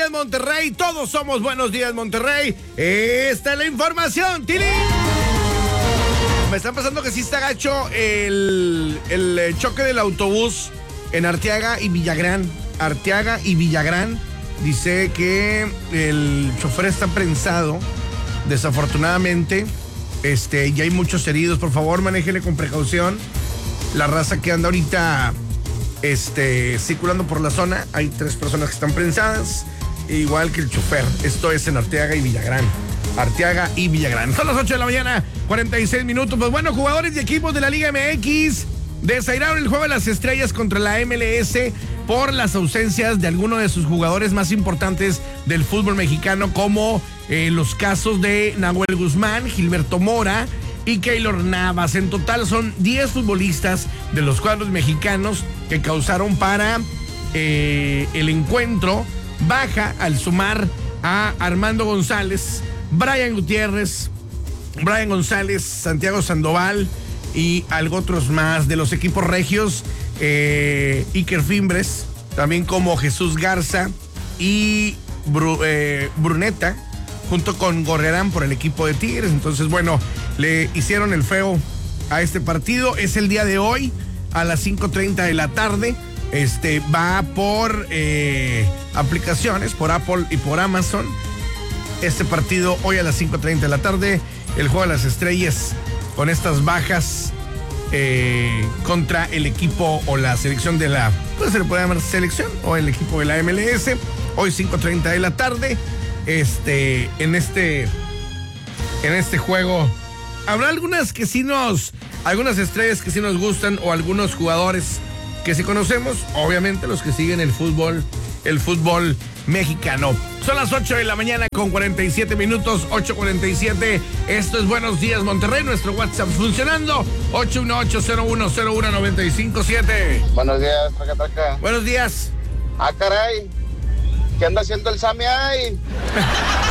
días, Monterrey. Todos somos buenos días, Monterrey. Esta es la información, Tili. Me está pasando que sí está gacho el choque del autobús en Arteaga y Villagrán. Arteaga y Villagrán. Dice que el chofer está prensado, desafortunadamente. Ya hay muchos heridos. Por favor, manéjele con precaución. La raza que anda ahorita circulando por la zona. Hay 3 personas que están prensadas, igual que el chofer. Esto es en Arteaga y Villagrán. Arteaga y Villagrán. Son las 8 de la mañana, 46 minutos. Pues bueno, jugadores y equipos de la Liga MX desairaron el juego de las estrellas contra la MLS por las ausencias de algunos de sus jugadores más importantes del fútbol mexicano, como los casos de Nahuel Guzmán, Gilberto Mora y Keylor Navas. En total son 10 futbolistas de los cuadros mexicanos que causaron para el encuentro baja, al sumar a Armando González, Brian Gutiérrez, Brian González, Santiago Sandoval y algo otros más de los equipos regios, Iker Fimbres, también como Jesús Garza y Bruneta, junto con Gorrerán por el equipo de Tigres. Entonces, bueno, le hicieron el feo a este partido. Es el día de hoy a las 5:30 de la tarde. Va por aplicaciones, por Apple y por Amazon. Este partido hoy a las 5:30 de la tarde. El juego de las estrellas con estas bajas contra el equipo o la selección de la... Pues se le puede llamar selección o el equipo de la MLS. Hoy 5:30 de la tarde. En este juego habrá algunas estrellas que sí nos gustan, o algunos jugadores que sí conocemos, obviamente los que siguen el fútbol mexicano. Son las 8 de la mañana con 47 minutos, 8:47. Esto es Buenos Días, Monterrey. Nuestro WhatsApp funcionando, 818-0101-957. Buenos días, traca. Buenos días. Ah, caray. ¿Qué anda haciendo el Sammy ahí?